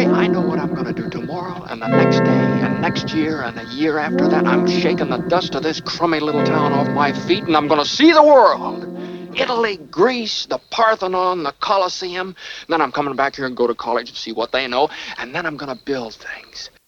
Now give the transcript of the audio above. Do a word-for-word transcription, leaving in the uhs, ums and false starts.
Harry, I know what I'm gonna do tomorrow and the next day and next year and the year after that. I'm shaking the dust of this crummy little town off my feet, and I'm gonna see the world. Italy, Greece, the Parthenon, the Colosseum. Then I'm coming back here and go to college and see what they know, and then I'm gonna build things.